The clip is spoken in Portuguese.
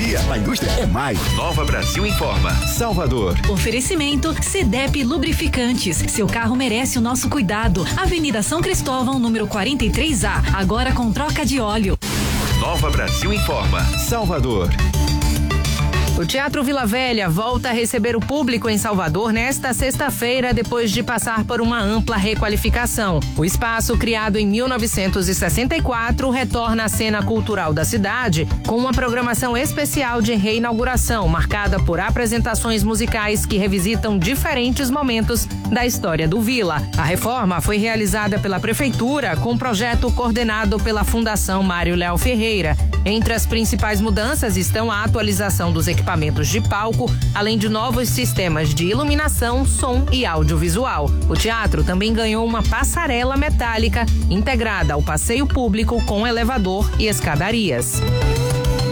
tecnologia. A indústria é mais. Nova Brasil informa. Salvador. Oferecimento CDEP Lubrificantes. Seu carro merece o nosso cuidado. Avenida São Cristóvão, número 43A. Agora com troca de óleo. Nova Brasil informa. Salvador. O Teatro Vila Velha volta a receber o público em Salvador nesta sexta-feira, depois de passar por uma ampla requalificação. O espaço, criado em 1964, retorna à cena cultural da cidade com uma programação especial de reinauguração, marcada por apresentações musicais que revisitam diferentes momentos da história do Vila. A reforma foi realizada pela Prefeitura com um projeto coordenado pela Fundação Mário Léo Ferreira. Entre as principais mudanças estão a atualização dos equipamentos de palco, além de novos sistemas de iluminação, som e audiovisual. O teatro também ganhou uma passarela metálica integrada ao passeio público com elevador e escadarias.